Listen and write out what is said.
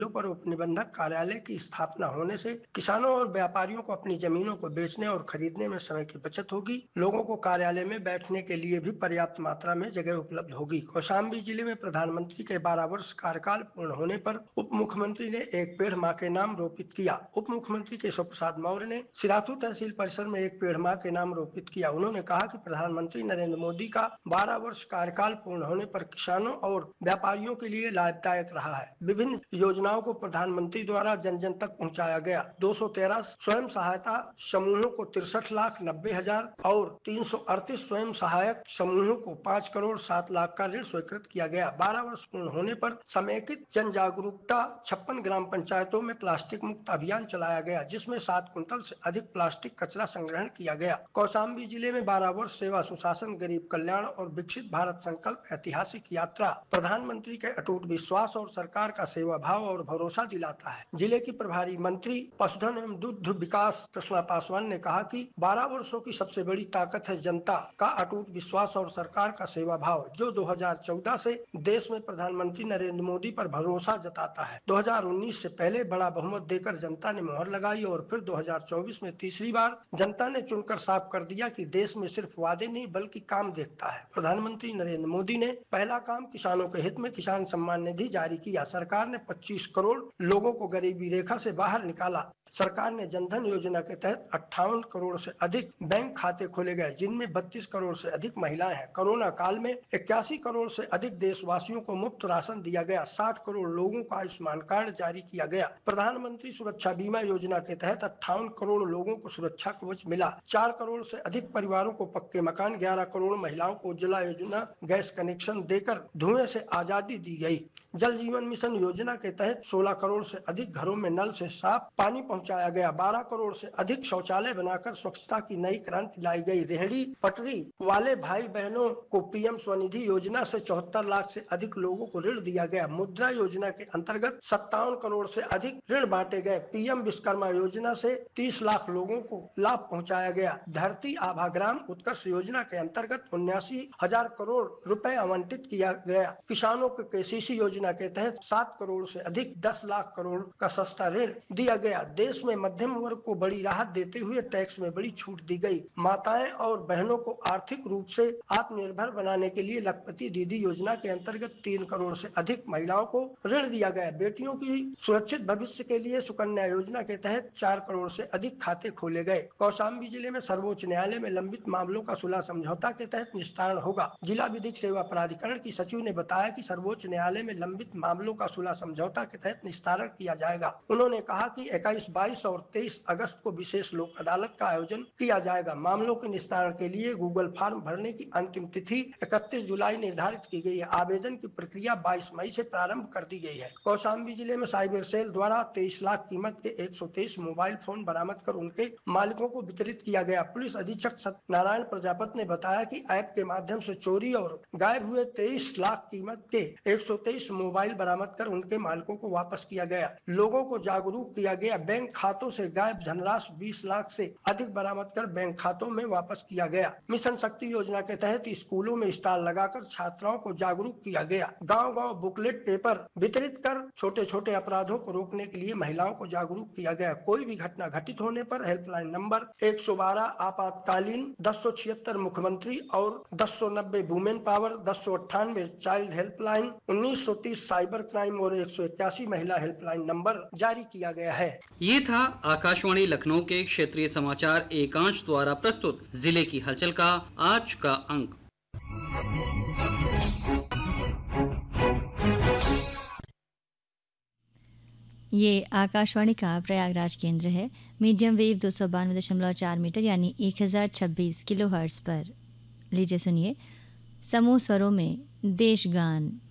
पर उपनिबंधक कार्यालय की स्थापना होने से किसानों और व्यापारियों को अपनी जमीनों को बेचने और खरीदने में समय की बचत होगी। लोगों को कार्यालय में बैठने के लिए भी पर्याप्त मात्रा में जगह उपलब्ध होगी। कौशाम्बी जिले में प्रधानमंत्री के 12 वर्ष कार्यकाल पूर्ण होने पर उप मुख्यमंत्री ने एक पेड़ मां के नाम रोपित किया। उप मुख्यमंत्री केशव प्रसाद मौर्य ने सिराथू तहसील परिसर में एक पेड़ मां के नाम रोपित किया। उन्होंने कहा कि प्रधानमंत्री नरेंद्र मोदी का 12 वर्ष कार्यकाल पूर्ण होने पर किसानों और व्यापारियों के लिए लाभदायक रहा है। विभिन्न योजनाओं को प्रधानमंत्री द्वारा जन जन तक पहुंचाया गया। 213 स्वयं सहायता समूहों को 63,90,000 और 338 स्वयं सहायक समूहों को 5 करोड़ 7 लाख का ऋण स्वीकृत किया गया। 12 वर्ष पूर्ण होने पर समेकित जन जागरूकता 56 ग्राम पंचायतों में प्लास्टिक मुक्त अभियान चलाया गया, जिसमें 7 कुंटल से अधिक प्लास्टिक कचरा संग्रहण किया गया। कौशाम्बी जिले में 12 वर्ष सेवा सुशासन गरीब कल्याण और विकसित भारत संकल्प ऐतिहासिक यात्रा प्रधानमंत्री के अटूट विश्वास और सरकार का सेवा भाव और भरोसा दिलाता है। जिले की प्रभारी मंत्री पशुधन एवं दुग्ध विकास कृष्णा पासवान ने कहा कि 12 वर्षों की सबसे बड़ी ताकत है जनता का अटूट विश्वास और सरकार का सेवा भाव, जो 2014 से देश में प्रधानमंत्री नरेंद्र मोदी पर भरोसा जताता है। 2019 से पहले बड़ा बहुमत देकर जनता ने मोहर लगाई और फिर 2024 में तीसरी बार जनता ने चुनकर साफ कर दिया कि देश में सिर्फ वादे नहीं बल्कि काम देखता है। प्रधानमंत्री नरेंद्र मोदी ने पहला काम किसानों के हित में किसान सम्मान निधि जारी किया। सरकार ने 25 करोड़ लोगों को गरीबी रेखा से बाहर निकाला। सरकार ने जनधन योजना के तहत 58 करोड़ से अधिक बैंक खाते खोले गए, जिनमें 32 करोड़ से अधिक महिलाएं हैं। कोरोना काल में 81 करोड़ से अधिक देशवासियों को मुफ्त राशन दिया गया। 60 करोड़ लोगों को आयुष्मान कार्ड जारी किया गया। प्रधानमंत्री सुरक्षा बीमा योजना के तहत 58 करोड़ लोगों को सुरक्षा कवच मिला। 4 करोड़ से अधिक परिवारों को पक्के मकान, 11 करोड़ महिलाओं को उज्ज्वला योजना गैस कनेक्शन देकर धुएं से आजादी दी गई। जल जीवन मिशन योजना के तहत 16 करोड़ से अधिक घरों में नल से साफ पानी पहुंचाया गया। 12 करोड़ से अधिक शौचालय बनाकर स्वच्छता की नई क्रांति लाई गई। रेहड़ी पटरी वाले भाई बहनों को पीएम स्वनिधि योजना से 74 लाख से अधिक लोगों को ऋण दिया गया। मुद्रा योजना के अंतर्गत 57 करोड़ से अधिक ऋण बांटे गए। पीएम विश्वकर्मा योजना से 30 लाख लोगों को लाभ पहुंचाया गया। धरती आभा ग्राम उत्कर्ष योजना के अंतर्गत 79,000 करोड़ रुपए आवंटित किया गया। किसानों को केसीसी योजना के तहत 7 करोड़ से अधिक 10 लाख करोड़ का सस्ता ऋण दिया गया। देश में मध्यम वर्ग को बड़ी राहत देते हुए टैक्स में बड़ी छूट दी गई। माताएं और बहनों को आर्थिक रूप से आत्मनिर्भर बनाने के लिए लखपति दीदी योजना के अंतर्गत 3 करोड़ से अधिक महिलाओं को ऋण दिया गया। बेटियों की सुरक्षित भविष्य के लिए सुकन्या योजना के तहत 4 करोड़ से अधिक खाते खोले गए। कौशाम्बी जिले में सर्वोच्च न्यायालय में लंबित मामलों का सुलह समझौता के तहत निस्तारण होगा। जिला विधिक सेवा प्राधिकरण की सचिव ने बताया कि सर्वोच्च न्यायालय में लंबित मामलों का सुलह समझौता के तहत निस्तारण किया जाएगा। उन्होंने कहा कि 21, 22 और 23 अगस्त को विशेष लोक अदालत का आयोजन किया जाएगा। मामलों के निस्तारण के लिए गूगल फॉर्म भरने की अंतिम तिथि 31 जुलाई निर्धारित की गई है। आवेदन की प्रक्रिया 22 मई से प्रारंभ कर दी गई है। कौशाम्बी जिले में साइबर सेल द्वारा 23 लाख कीमत के 123 मोबाइल फोन बरामद कर उनके मालिकों को वितरित किया गया। पुलिस अधीक्षक सत्यनारायण प्रजापति ने बताया कि ऐप के माध्यम से चोरी और गायब हुए 23 लाख कीमत के 123 मोबाइल बरामद कर उनके मालिकों को वापस किया गया। लोगों को जागरूक किया गया। बैंक खातों से गायब धनराशि 20 लाख से अधिक बरामद कर बैंक खातों में वापस किया गया। मिशन शक्ति योजना के तहत स्कूलों में स्टॉल लगाकर छात्राओं को जागरूक किया गया। गांव-गांव बुकलेट पेपर वितरित कर छोटे छोटे अपराधों को रोकने के लिए महिलाओं को जागरूक किया गया। कोई भी घटना घटित होने पर हेल्पलाइन नंबर 112 आपातकालीन, 1076 मुख्यमंत्री और 1090 women power, 1098 child helpline, 1930 cyber crime और 181 महिला हेल्पलाइन नंबर जारी किया गया है। ये था आकाशवाणी लखनऊ के क्षेत्रीय समाचार एकांश द्वारा प्रस्तुत जिले की हलचल का आज का अंक। ये आकाशवाणी का प्रयागराज केंद्र है। मीडियम वेव 292.4 मीटर यानी 1026 किलोहर्ट्ज़ पर। लीजिए सुनिए समूह स्वरों में देश गान।